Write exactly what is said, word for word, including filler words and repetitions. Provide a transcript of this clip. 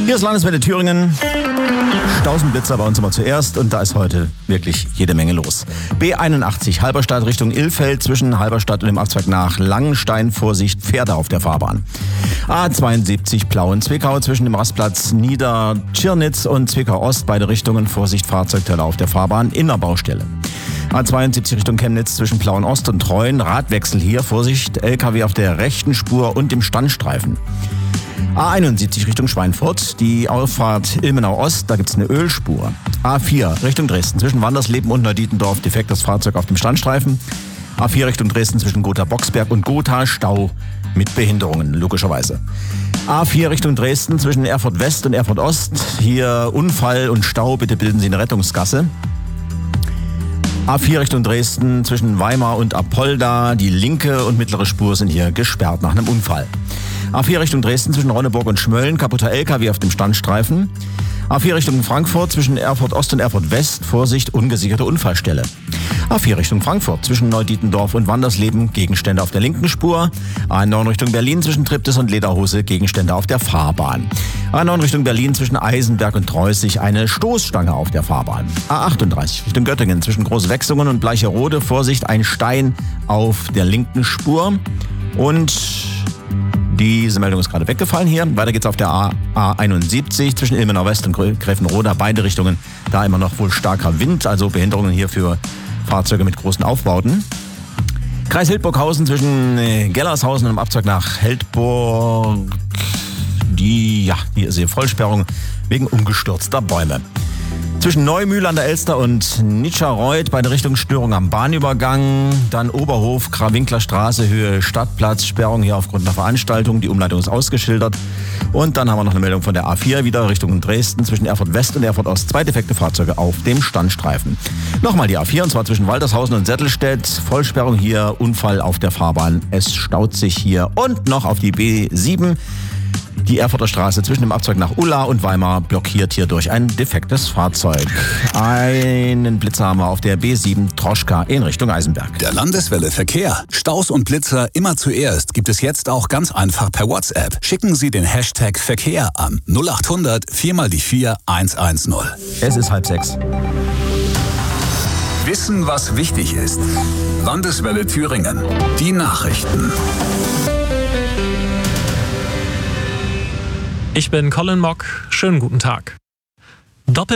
Hier ist Landeswelle Thüringen. Stausenblitzer bei uns immer zuerst und da ist heute wirklich jede Menge los. B einundachtzig, Halberstadt Richtung Ilfeld, zwischen Halberstadt und dem Abzweig nach Langenstein, Vorsicht, Pferde auf der Fahrbahn. A zweiundsiebzig, Plauen-Zwickau, zwischen dem Rastplatz Niedertschirnitz und Zwickau-Ost, beide Richtungen, Vorsicht, Fahrzeugteile auf der Fahrbahn, in der Baustelle. A zweiundsiebzig Richtung Chemnitz, zwischen Plauen-Ost und Treuen, Radwechsel hier, Vorsicht, L K W auf der rechten Spur und im Standstreifen. A einundsiebzig Richtung Schweinfurt, die Auffahrt Ilmenau-Ost, da gibt's eine Ölspur. A vier Richtung Dresden, zwischen Wandersleben und Neudietendorf, defektes Fahrzeug auf dem Standstreifen. A vier Richtung Dresden, zwischen Gotha-Boxberg und Gotha, Stau mit Behinderungen, logischerweise. A vier Richtung Dresden, zwischen Erfurt West und Erfurt Ost, hier Unfall und Stau, bitte bilden Sie eine Rettungsgasse. A vier Richtung Dresden, zwischen Weimar und Apolda, die linke und mittlere Spur sind hier gesperrt nach einem Unfall. A vier Richtung Dresden, zwischen Ronneburg und Schmölln, kaputter L K W auf dem Standstreifen. A vier Richtung Frankfurt, zwischen Erfurt Ost und Erfurt West, Vorsicht, ungesicherte Unfallstelle. A vier Richtung Frankfurt, zwischen Neudietendorf und Wandersleben, Gegenstände auf der linken Spur. A neun Richtung Berlin, zwischen Triptis und Lederhose, Gegenstände auf der Fahrbahn. A neun Richtung Berlin, zwischen Eisenberg und Treußig, eine Stoßstange auf der Fahrbahn. A achtunddreißig Richtung Göttingen, zwischen Großwechsungen und Bleicherode, Vorsicht, ein Stein auf der linken Spur. Und diese Meldung ist gerade weggefallen hier. Weiter geht's auf der A einundsiebzig zwischen Ilmenau West und Gräfenroda. Beide Richtungen, da immer noch wohl starker Wind, also Behinderungen hier für Fahrzeuge mit großen Aufbauten. Kreis Hildburghausen zwischen Gellershausen und dem Abzweig nach Heldburg. Die, ja, hier ist hier Vollsperrung wegen umgestürzter Bäume. Zwischen Neumühl an der Elster und Nitscherreuth, beide Richtungen Störung am Bahnübergang. Dann Oberhof, Krawinkeler Straße, Höhe Stadtplatz, Sperrung hier aufgrund einer Veranstaltung. Die Umleitung ist ausgeschildert. Und dann haben wir noch eine Meldung von der A vier, wieder Richtung Dresden, zwischen Erfurt West und Erfurt Ost. Zwei defekte Fahrzeuge auf dem Standstreifen. Nochmal die A vier, und zwar zwischen Waltershausen und Settelstedt. Vollsperrung hier, Unfall auf der Fahrbahn. Es staut sich hier. Und noch auf die B sieben. Die Erfurter Straße zwischen dem Abzweig nach Ulla und Weimar blockiert hier durch ein defektes Fahrzeug. Einen Blitzer haben wir auf der B sieben Troschka in Richtung Eisenberg. Der Landeswelle Verkehr. Staus und Blitzer immer zuerst gibt es jetzt auch ganz einfach per WhatsApp. Schicken Sie den Hashtag Verkehr an null acht hundert vier mal die vier eins eins null. Es ist halb sechs. Wissen, was wichtig ist. Landeswelle Thüringen. Die Nachrichten. Ich bin Colin Mock. Schönen guten Tag. Doppel